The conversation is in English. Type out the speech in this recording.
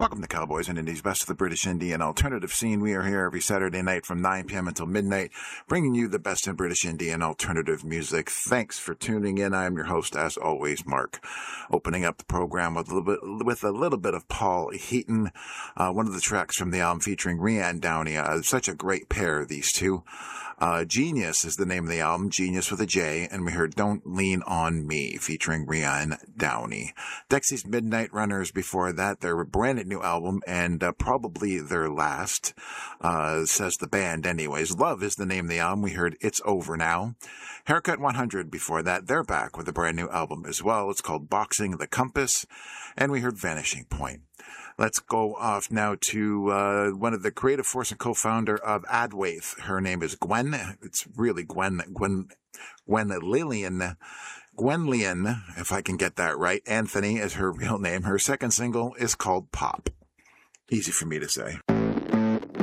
Welcome to Cowboys and Indies, best of the British indie and alternative scene. We are here every Saturday night from 9 p.m. until midnight, bringing you the best in British indie and alternative music. Thanks for tuning in. I am your host, as always, Mark. Opening up the program with a little bit of Paul Heaton, one of the tracks from the album featuring Rianne Downey. Such a great pair, these two. Genius is the name of the album, Genius with a J, and we heard Don't Lean on Me, featuring Rianne Downey. Dexy's Midnight Runners before that, their brand new album, and probably their last, says the band anyways. Love is the name of the album. We heard It's Over Now. Haircut 100 before that, they're back with a brand new album as well. It's called Boxing the Compass, and we heard Vanishing Point. Let's go off now to one of the creative force and co-founder of Adwaith. Her name is Gwen. It's really Gwen Lillian, if I can get that right. Anthony is her real name. Her second single is called Pop. Easy for me to say.